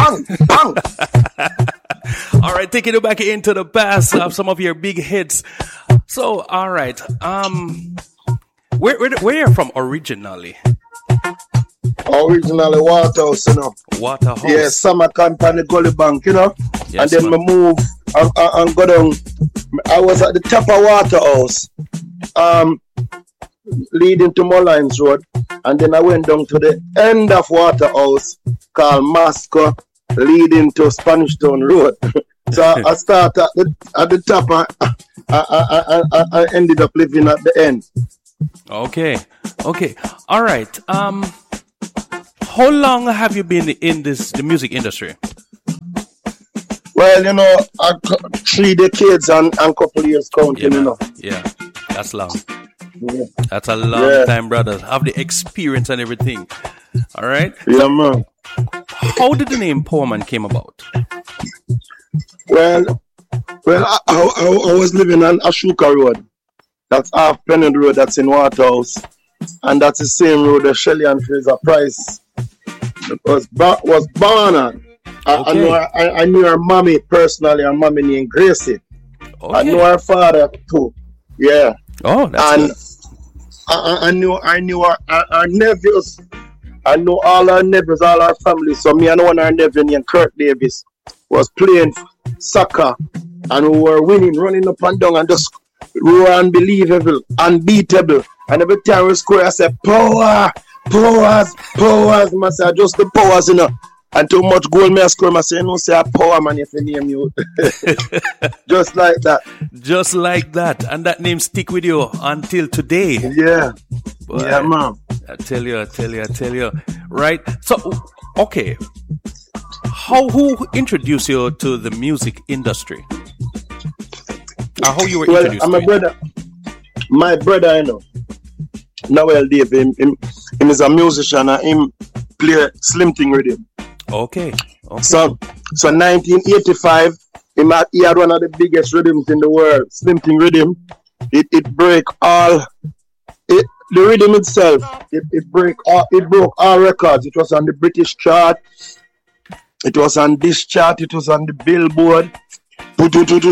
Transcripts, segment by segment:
bang, bang. All right, taking you back into the past of some of your big hits. So, all right, where you from originally? Originally Waterhouse, Waterhouse. Yeah, summer camp on the Gully Bank, Yes, and then man. me move and go down. I was at the top of Waterhouse, leading to Mullines Road, and then I went down to the end of Waterhouse called Masco, leading to Spanish Town Road. So I started at the top and I ended up living at the end. Okay. All right. How long have you been in the music industry? Well, 3 decades and couple years counting, man. Yeah, that's long. Yeah. That's a long time, brother. Have the experience and everything. All right. Yeah, man. How did the name Power Man came about? Well, I was living on Ashuka Road. That's half Pennant Road. That's in Waterhouse, and that's the same road that Shelley and Fraser Price was born on. I knew her mommy personally. Her mommy named Gracie. Okay. I knew her father too. Yeah. Oh, that's good. I knew our nephews. I know all our nephews, all our family. So me and one of our nephews named Kirk Davis was playing soccer, and we were winning, running up and down, and just we were unbelievable, unbeatable. And every time we score, I said, powers. I say, just the powers, And too much goal me I score, I say, say a power man if you name you. Just like that. Just like that. And that name stick with you until today. Yeah. Boy, yeah, man. I tell you. Right? So, okay. Who introduced you to the music industry? How you were introduced to it? My brother, Noel Dave, him is a musician and him play Slim Thing Rhythm. Okay. So 1985, he had one of the biggest rhythms in the world, Slim Thing Rhythm. It broke all. The rhythm itself, it broke all records. It was on the British chart. It was on this chart. It was on the Billboard. And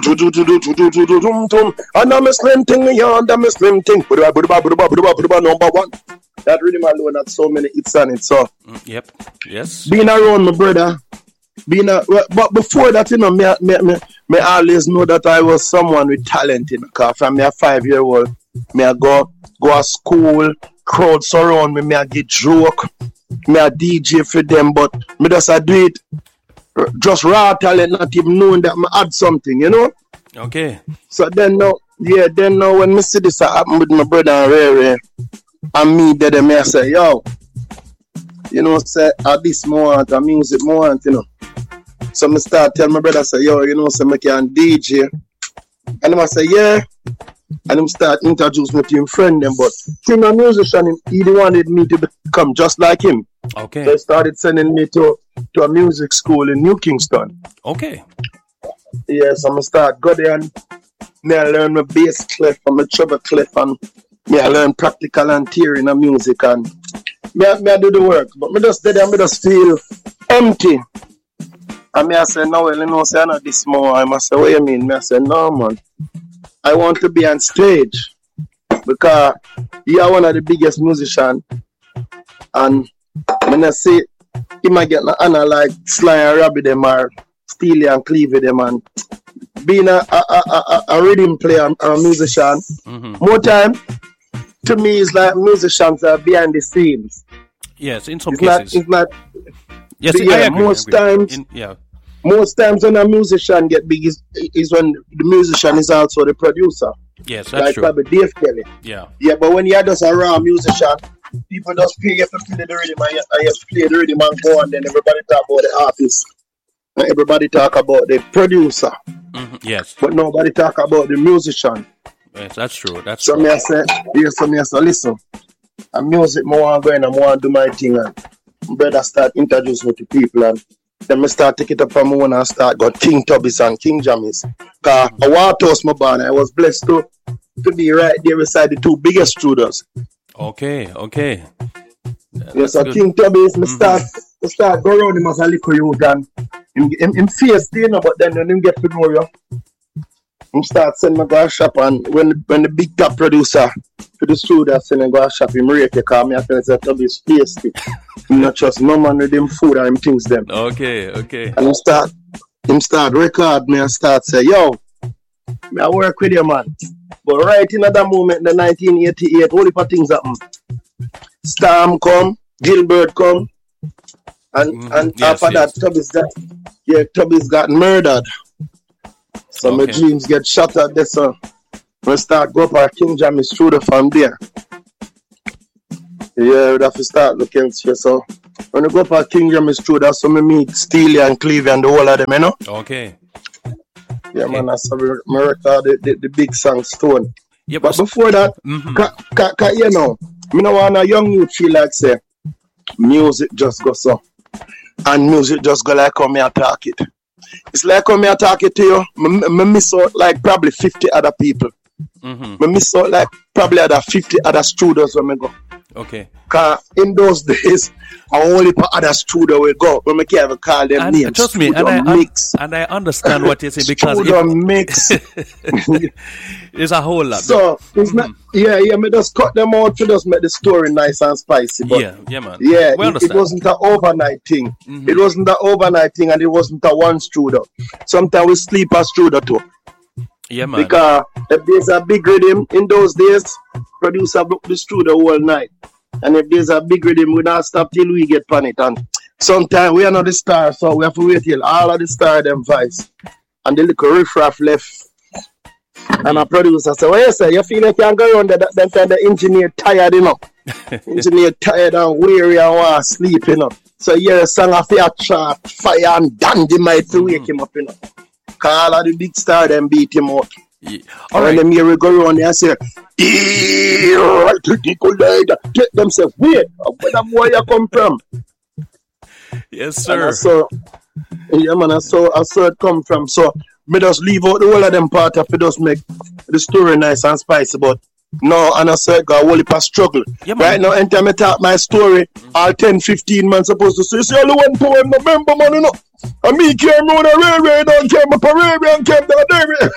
I'm a Slim Thing, I'm a Slim Thing. Number 1. That rhythm alone had so many hits on it. So, yep, yes. Being around my brother, but before that, me always know that I was someone with talent. Because from me a 5-year-old, me I go to school, crowd surround me, I get joke, me a DJ for them, but me just I do it just raw talent, not even knowing that I add something, Okay. So then now when me see this happen with my brother and Ray and me, then I say, yo, say at this moment, a music moment, So me start tell my brother, say, yo, say me can DJ. And I say, yeah. And him start introduce me to him friend them, but being a musician, he wanted me to become just like him. Okay. They started sending me to a music school in New Kingston. Okay. Yes, I'm gonna start go there and me I learn my bass clef and my treble clef, and me I learn practical and theory in the music, and me I do the work, but me just there, me just feel empty. And me I say, no, well, say I know this more. I must say, what you mean? Me I say, no, man. I want to be on stage because you are one of the biggest musicians, and when I say he might get an honor like Sly and Robbie them or Steely and Clevie them, and being a rhythm player and a musician, more time to me it's like musicians are behind the scenes. Yes, in some cases. It's not. Yes, yeah, I agree. Most times when a musician get big is when the musician is also the producer. Yes, that's like true. Probably Dave Kelly. Yeah. Yeah, but when you're just a raw musician, people just pay you to play the rhythm and you play the rhythm and go, and then everybody talk about the artist. And everybody talk about the producer. Yes. But nobody talk about the musician. Yes, that's true. That's so true. Me I say, listen, and music more want go in and more do my thing, and brother start introduce me to people, and then me start take it up from one and start got King Tubby's and King Jammies. Cause I want to my band. I was blessed to be right there beside the 2 biggest studios. Okay. Yes, so King Tubby's me start start go around him as a little youth and him face you know, but then when him get to know you, him start sending me go shop, and when the big top producer for the studio send him go shop, him rate you, cause me I feel that is tasty. Him not trust no man with them food and him things them. Okay. And him start record me and start say, yo, I work with you, man. But right in that moment, in the 1988, all the things happen. Storm come, Gilbert come, and after that, Tubby's got murdered. So my dreams get shattered there, so we start go up our King Jammy Studio from there. Yeah, we have to start looking here. So when we go up our King Jammy Studio, so we meet Steely and Clevie and the whole of them, you know? Okay. Yeah, man, that's how we record the big song Stone. Yeah, but before that, you know, me no want a young youth feel like say music just go so, and music just go like how me attack it. It's like how me attack it to you. Me miss out like probably 50 other people. Me miss out like probably other 50 other studios when me go. Okay. Cause in those days, I only put other studio we go. When me can't even call them and names. Trust me, and I understand what you're saying because mix. There's a whole lot. So it's not. Yeah. Me just cut them out to just make the story nice and spicy. But yeah, man. Yeah, it wasn't an overnight thing. It wasn't an overnight thing, and it wasn't a one studio. Sometimes we sleep a studio too. Yeah, man. Because if there's a big rhythm in those days, producer book the studio all night. And if there's a big rhythm, we don't stop till we get on it. And sometimes we are not the star, so we have to wait till all of the star them voice. And the little riffraff left. And a producer say, well, you say, you feel like you can go around that time the engineer tired, you know. Engineer tired and weary and want to sleep, you know. So you hear a song of your chart, fire and dandy might to wake him up, you know. Call all the big star them beat him out. Yeah. All right. When them here we go around there and say, right to the collide. Get them say, wait, where the boy you come from? Yes, sir. I saw it come from. So me just leave out the whole of them part of it, just make the story nice and spicy. But no, and I said, got a whole heap of struggle. Yeah, right now, anytime I talk my story, all 10, 15 months supposed to say, see, only one poem, November, man, you know. And me came on a railway, don't came up a railway and came down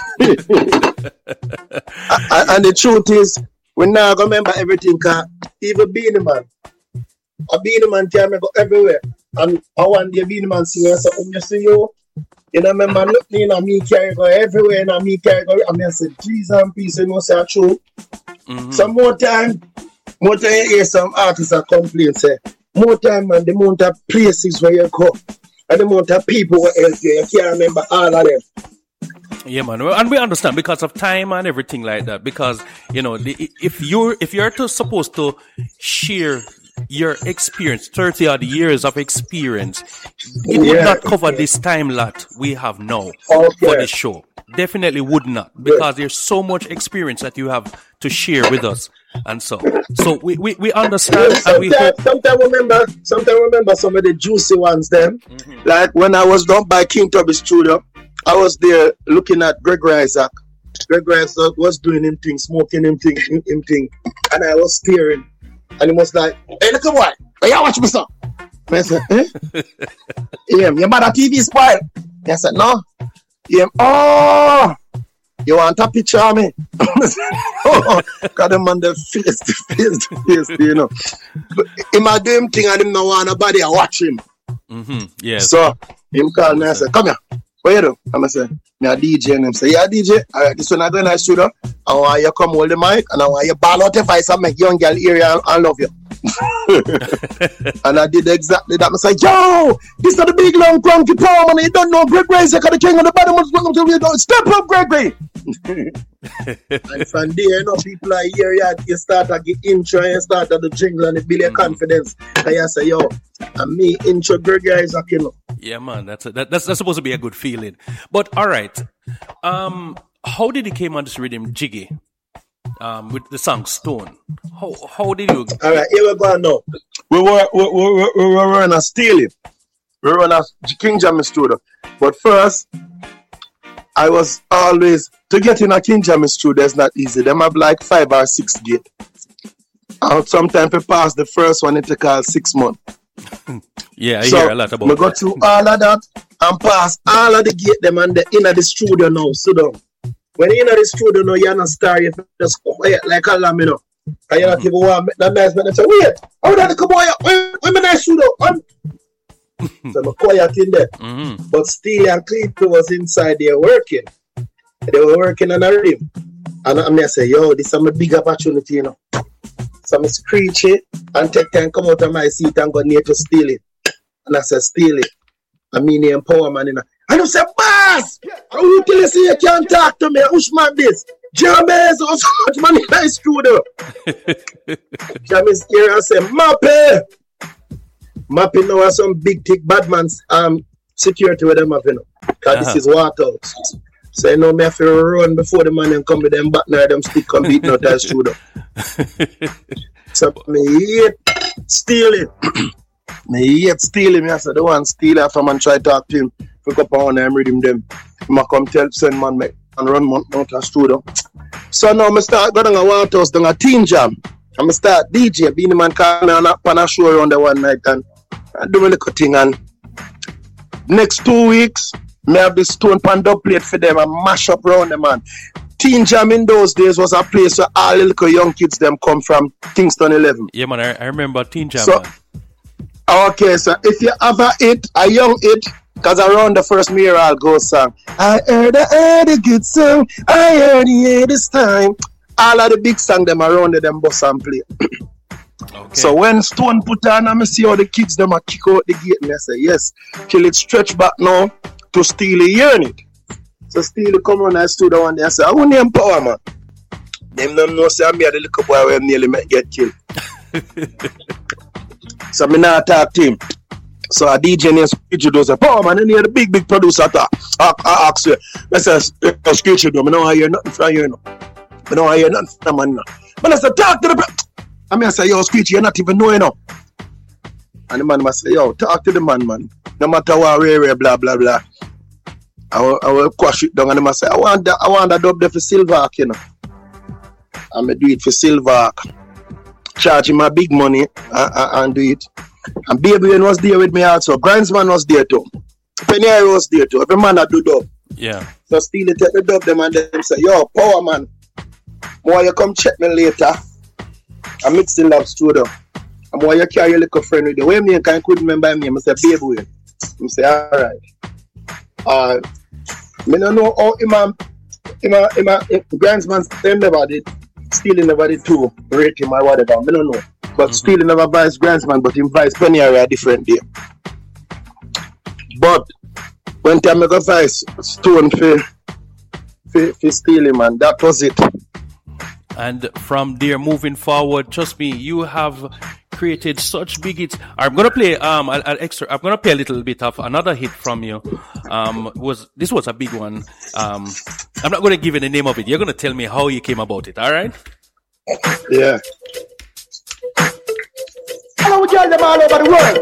the railway. And the truth is, we now remember everything, because even Beenie Man, a Beenie Man can go everywhere. And I want the Beenie Man singer, so when you see you, you know, remember looking at me carry go everywhere, and me carry go, and I said, Jesus and peace, you know, say true. Some more time you hear some artists that complain, say, more time, man, the amount of places where you go, and the amount of people who help you can't remember all of them. Yeah, man, and we understand because of time and everything like that. Because you know, if you're supposed to share your experience, 30 odd years of experience, it would not cover this time lot we have now for this show. Definitely would not, because there's so much experience that you have to share with us, and so we understand. Sometimes remember some of the juicy ones. Them like when I was down by King Tubby Studio, I was there looking at Gregory Isaac. Gregory Isaac was doing him thing, smoking him thing, and I was staring, and he was like, "Hey, look at what? Hey, you watch me, son." I said, "Yeah, your mother TV spoiled." I said, "No." Yeah, oh, you want a picture of me? Got him on the face, you know. But him a do him thing and him no want nobody to watch him. Yes. So him call me and say, "Come here, what you do?" I'm say, "Me a DJ," and him say, "Yeah, DJ. All right, this one I go in the studio. I want you come hold the mic and I want you ball out the voice and make young girl hear you and love you." And I did exactly that. I said, "Yo, this is the big long clunky power, man. You don't know Greg Ray, the king of the bottom. Step up, Greg Ray." And from there, you know, people are here. You start to get intro, you start to the jingle, and it build your confidence. And you say, "Yo, and me intro Greg Ray is a killer." Yeah, man, that's supposed to be a good feeling. But all right, how did he came on this rhythm, Jiggy? With the song Stone. How did you? All right, here we go now. We were running a Steely. We were running a King Jammy Studio. But first, I was always to get in a King Jammy Studio. It's not easy. Them have like 5 or 6 gate. And sometimes we pass the first one, it take 6 months. Yeah, I hear a lot about that. So, go through all of that and pass all of the gate them and the inner the studio now. So, when you're in the studio now, you're not star, you just quiet like a lamb, you know. And you're not even want to make that nice man and say, wait, how did I come over here? When in the studio? So, I'm quiet in there. But Steely and Cleto was inside there working. They were working on a rhythm. And I say, yo, this is a big opportunity, you know. So I screech it and take time come out of my seat and go near to Steely. And I said, Steely, I mean the empowerman, you know. And I said, boss, how you tell us you can't talk to me? Who's man this? James or so much money in the studio. James here and say, Mappy now has some big thick bad man's security with them, you know. Because this is Waterhouse. So you know me have to run before the man and come with them back now them stick come beat out the studio. So me hate Steely. Me hate Steely. Me I said the one Steely after man try to talk to him. Pick up on them rhythm them. I come tell send man make and run out the studio. So now I start going to Waterhouse down a teen jam. I start DJ. Being the man call me on a show around the one night and I do a little thing and next 2 weeks me have this stone pan dub plate for them and mash up round them, man. Teen Jam in those days was a place where all the little young kids them come from Kingston 11. Yeah, man, I remember Teen Jam. So, okay, so if you have a young hit, because around the first Mural Ghost song, I heard a good song, I heard it this time. All of the big songs them around them bus and play. Okay. So when Stone put on, I see how the kids them a kick out the gate and I say, yes, till it stretch back now to Steely hearing it. So Steely come on and stood down there and say, I want name power, man. Them don't know say I'm here the little boy where nearly get killed. So me not talk to him. So a DJ named Screechy does say, power man, and hear the big producer talk. I ask you, I say, Screechy do, I don't hear nothing from you, no. I don't hear nothing from man, no. But I say, talk to the I say, yo, Screechy, you not even know, you know. And the man must say, yo, talk to the man. No matter what, blah, blah, blah. I will quash it down and I say, I want that dub there for Silverhawk, you know. I'm going to do it for Silverhawk. Charge him my big money and do it. And Baby was there with me also. Grindsman was there too. Penny was there too. Every man that do dub. Yeah. So Steely take the dub them and them say, yo, power man. Boy, you come check me later. I mix the lab studio. And boy, you carry your little friend with you. When me can couldn't remember me, I say, Baby. I say, alright. I don't know how Grindsman them never did. Steely never did too. Rate him or whatever. I don't know. But Steely never buys Grindsman, but him buys Penny a different day. But when time I go vice Stone for Steely, man, that was it. And from there moving forward, trust me, you have created such big hits. I'm gonna play I'm gonna play a little bit of another hit from you. This was a big one. I'm not gonna give you the name of it. You're gonna tell me how you came about it, alright? Yeah. Hello, we got them all over the world.